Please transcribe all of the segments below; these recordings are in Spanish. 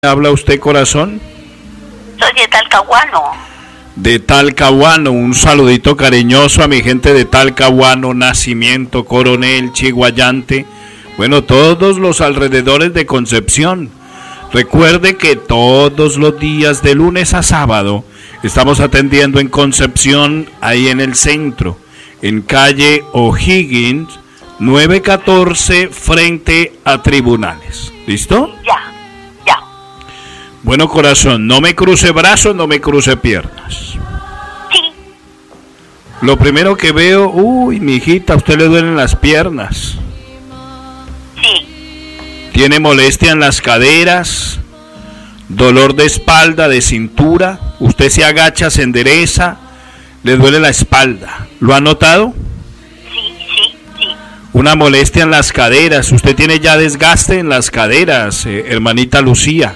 ¿Habla usted, corazón? Soy de Talcahuano. De Talcahuano, un saludito cariñoso a mi gente de Talcahuano, Nacimiento, Coronel, Chiguayante, bueno, todos los alrededores de Concepción. Recuerde que todos los días de lunes a sábado estamos atendiendo en Concepción, ahí en el centro, en calle O'Higgins, 914, frente a Tribunales. ¿Listo? Ya. Bueno, corazón, no me cruce brazos, no me cruce piernas. Sí. Lo primero que veo, uy, mi hijita, a usted le duelen las piernas. Sí. Tiene molestia en las caderas, dolor de espalda, de cintura. Usted se agacha, se endereza, le duele la espalda. ¿Lo ha notado? Sí. Una molestia en las caderas. Usted tiene ya desgaste en las caderas, hermanita Lucía.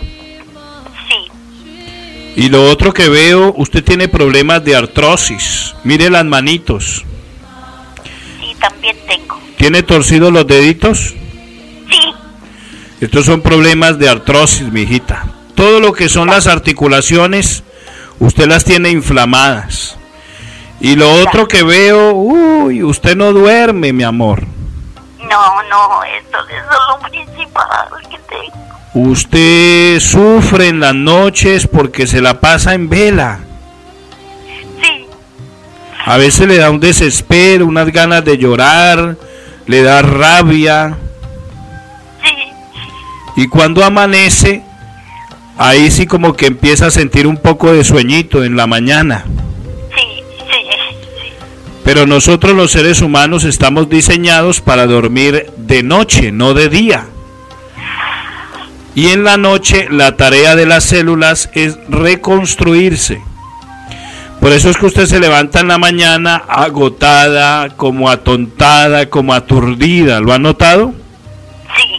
Y lo otro que veo, usted tiene problemas de artrosis. Mire las manitos. Sí, también tengo. ¿Tiene torcidos los deditos? Sí. Estos son problemas de artrosis, mi hijita. Todo lo que son las articulaciones, usted las tiene inflamadas. Y lo otro que veo, uy, usted no duerme, mi amor. No, esto es lo principal que tengo. Usted sufre en las noches porque se la pasa en vela. Sí. A veces le da un desespero, unas ganas de llorar, le da rabia. Sí. Y cuando amanece, ahí sí como que empieza a sentir un poco de sueñito en la mañana. Sí. Pero nosotros los seres humanos estamos diseñados para dormir de noche, no de día. Y en la noche la tarea de las células es reconstruirse. Por eso es que usted se levanta en la mañana agotada, como atontada, como aturdida. ¿Lo ha notado? Sí.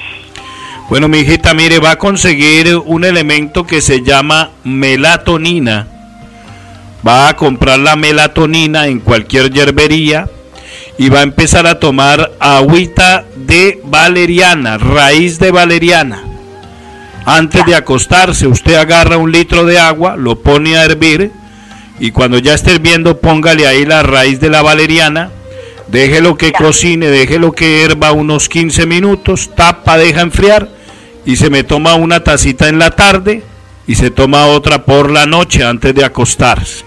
Bueno, mi hijita, mire, va a conseguir un elemento que se llama melatonina. Va a comprar la melatonina en cualquier hierbería y va a empezar a tomar agüita de valeriana, raíz de valeriana. Antes de acostarse, usted agarra 1 litro de agua, lo pone a hervir y cuando ya esté hirviendo, póngale ahí la raíz de la valeriana, déjelo que cocine, déjelo que hierva unos 15 minutos, tapa, deja enfriar y se me toma una tacita en la tarde y se toma otra por la noche antes de acostarse.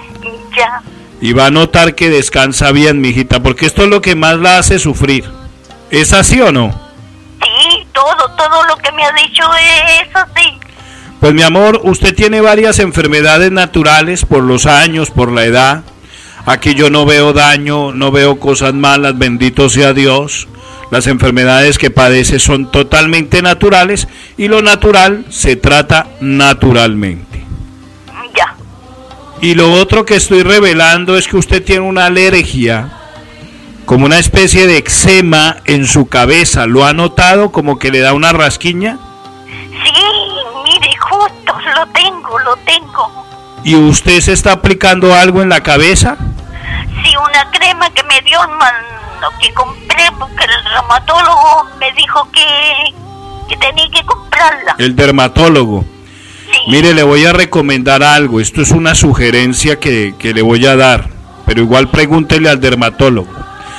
Ya. Y va a notar que descansa bien, mijita, porque esto es lo que más la hace sufrir. ¿Es así o no? Sí, todo lo que me ha dicho es así. Pues mi amor, usted tiene varias enfermedades naturales por los años, por la edad. Aquí yo no veo daño, no veo cosas malas, bendito sea Dios. Las enfermedades que padece son totalmente naturales y lo natural se trata naturalmente. Ya. Y lo otro que estoy revelando es que usted tiene una alergia, como una especie de eczema en su cabeza. ¿Lo ha notado? Como que le da una rasquiña. Sí, mire, justo lo tengo. ¿Y usted se está aplicando algo en la cabeza? Sí, una crema que me dio que compré porque el dermatólogo me dijo que tenía que comprarla. El dermatólogo. Sí. Mire, le voy a recomendar algo. Esto es una sugerencia que le voy a dar, pero igual pregúntele al dermatólogo.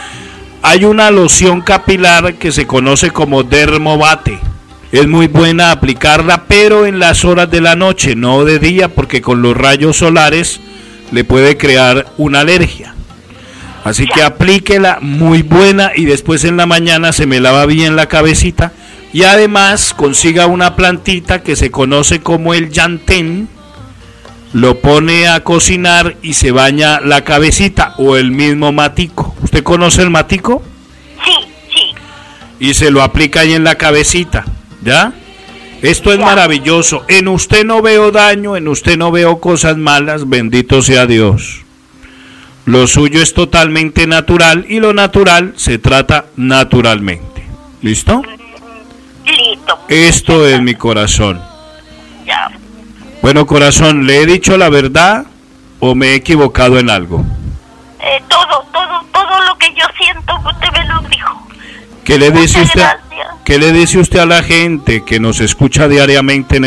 Hay una loción capilar que se conoce como Dermovate. Es muy buena aplicarla, pero en las horas de la noche, no de día, porque con los rayos solares le puede crear una alergia. Así que aplíquela, muy buena, y después en la mañana se me lava bien la cabecita. Y además consiga una plantita que se conoce como el llantén, lo pone a cocinar y se baña la cabecita, o el mismo matico. ¿Usted conoce el matico? Sí. Y se lo aplica ahí en la cabecita, ¿ya? Esto es maravilloso. En usted no veo daño, en usted no veo cosas malas, bendito sea Dios. Lo suyo es totalmente natural y lo natural se trata naturalmente. ¿Listo? Listo. Esto es mi corazón. Ya. Bueno, corazón, ¿le he dicho la verdad o me he equivocado en algo? Todo lo que yo siento, usted me lo dijo. ¿Qué le dice Muchas usted? gracias. ¿Qué le dice usted a la gente que nos escucha diariamente en